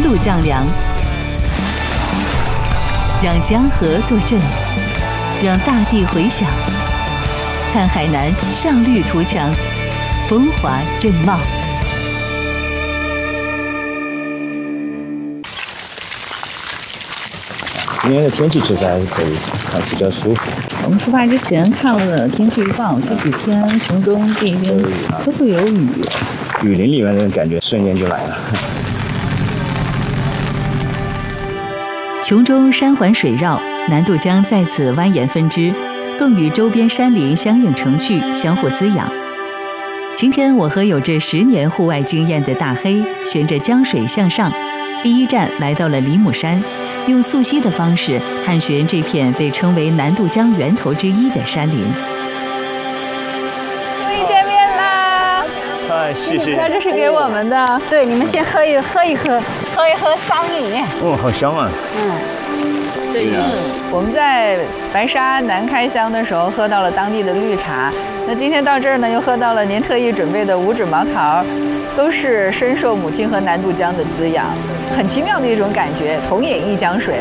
露丈量，让江河作证，让大地回响。看海南向绿图强，风华正茂。 今天的天气其实还是可以，还比较舒服。 我们出发之前看了天气预报，这几天雄中这边都会有雨。 雨林里面的感觉瞬间就来了。 琼中山环水绕，南渡江在此蜿蜒分支，更与周边山林相映成趣，相互滋养。今天我和有着10年户外经验的大黑，循着江水向上，第一站来到了梨木山，用溯溪的方式探寻这片被称为南渡江源头之一的山林。 终于见面啦！ 嗨，谢谢。 这是给我们的，对，你们先喝一喝商饮。 哦，好香啊！ 对，我们在白沙南开乡的时候喝到了当地的绿茶，那今天到这儿呢，又喝到了您特意准备的5指毛桃，都是深受母亲和南渡江的滋养，很奇妙的一种感觉，同饮一江水啊。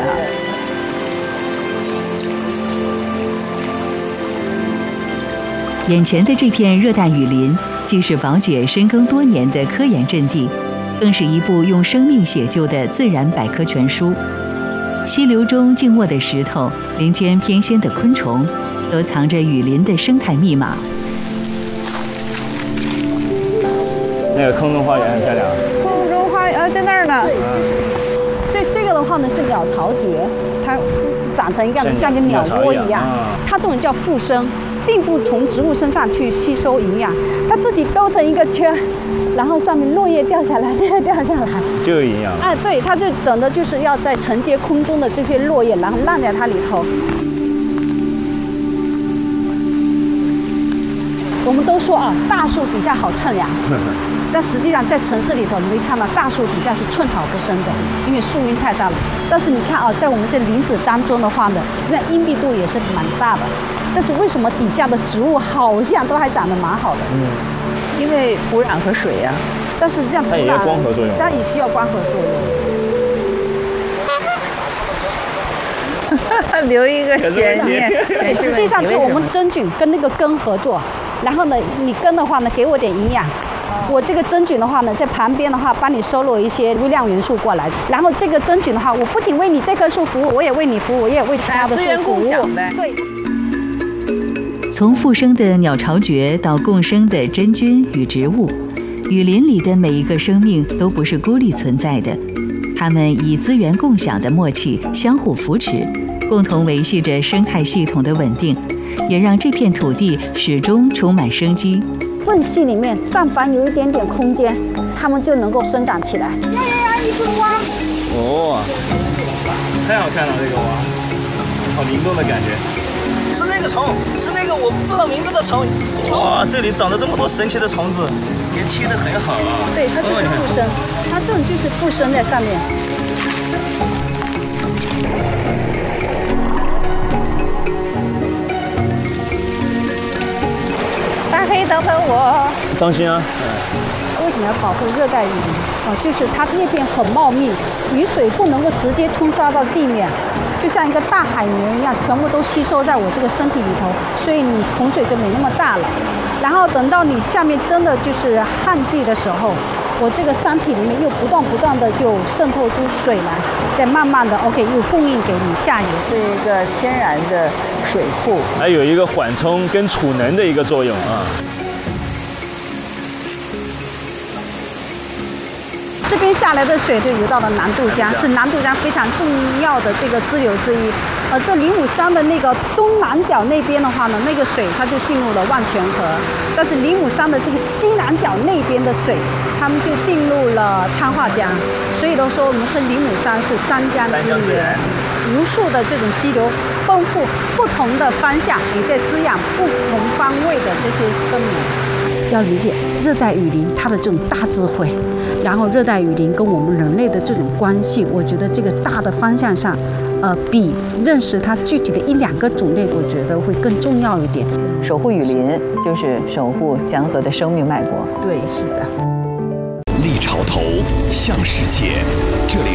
眼前的这片热带雨林，既是宝姐深耕多年的科研阵地，更是一部用生命写就的自然百科全书。溪流中静卧的石头，林间翩跹的昆虫，都藏着雨林的生态密码。 那个空中花园很漂亮。 空中花园在那儿呢。 这个的话呢是鸟巢蕨，它长成一个像个鸟窝一样，它这种叫附生，并不从植物身上去吸收营养，它自己兜成一个圈，然后上面落叶掉下来，掉下来就有营养。 哎，对，它就等的就是要在承接空中的这些落叶，然后烂在它里头。我们都说啊，大树底下好乘凉。但实际上，在城市里头，你会看到大树底下是寸草不生的，因为树荫太大了。但是你看啊，在我们这林子当中的话呢，实际上荫蔽度也是蛮大的。但是为什么底下的植物好像都还长得蛮好的？ 因为土壤和水呀。 但是实际上土壤它也要光合作用， 它也需要光合作用。留一个悬念。 实际上就是我们真菌跟那个根合作，然后呢，你根的话呢，给我点营养。我这个真菌的话呢，在旁边的话，帮你收录一些微量元素过来，然后这个真菌的话，我不仅为你这棵树服务，我也为你服务，我也为其他的树服务。对。 从附生的鸟巢蕨到共生的真菌与植物，雨林里的每一个生命都不是孤立存在的，它们以资源共享的默契相互扶持，共同维系着生态系统的稳定，也让这片土地始终充满生机。 缝隙里面，但凡有一点点空间，它们就能够生长起来。呀，一只蛙！ 哦，太好看了，这个蛙，好灵动的感觉。是那个虫，是那个我不知道名字的虫。哇，这里长了这么多神奇的虫子，也切得很好啊。 对，它就是附生，它这种就是附生在上面。 大黑，等等我。 当心啊！ 为什么要保护热带雨林啊？就是它叶片很茂密，雨水不能够直接冲刷到地面，就像一个大海绵一样，全部都吸收在我这个身体里头，所以你洪水就没那么大了。然后等到你下面真的就是旱季的时候，我这个山体里面又不断的就渗透出水来，再慢慢的 OK 又供应给你下游， 是一个天然的水库， 还有一个缓冲跟储能的一个作用啊。 这边下来的水就流到了南渡江，是南渡江非常重要的这个支流之一。这梨木山的那个东南角那边的话呢，那个水它就进入了万泉河，但是梨木山的这个西南角那边的水，它们就进入了昌化江。所以都说我们是梨木山是三江之源，无数的这种溪流奔赴不同的方向，也在滋养不同方位的这些生命。要理解热带雨林它的这种大智慧。然后热带雨林跟我们人类的这种关系，我觉得这个大的方向上，比认识它具体的1、2个种类，我觉得会更重要一点。 守护雨林就是守护江河的生命脉搏。 对，是的。 立潮头向世界，这里